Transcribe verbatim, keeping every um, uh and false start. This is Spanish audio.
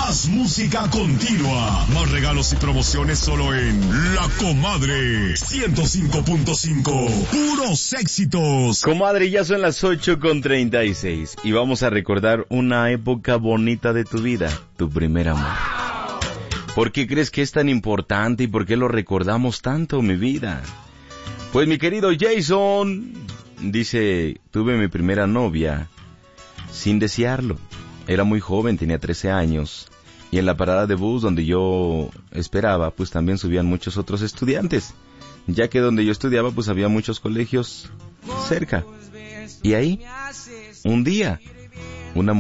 Más música continua. Más regalos y promociones solo en La Comadre. ciento cinco punto cinco. Puros éxitos. Comadre, ya son las ocho con treinta y seis. Y vamos a recordar una época bonita de tu vida. Tu primer amor. ¿Por qué crees que es tan importante y por qué lo recordamos tanto, mi vida? Pues mi querido Jason dice, tuve mi primera novia sin desearlo. Era muy joven, tenía trece años. Y en la parada de bus donde yo esperaba, pues también subían muchos otros estudiantes. Ya que donde yo estudiaba, pues había muchos colegios cerca. Y ahí, un día, una mujer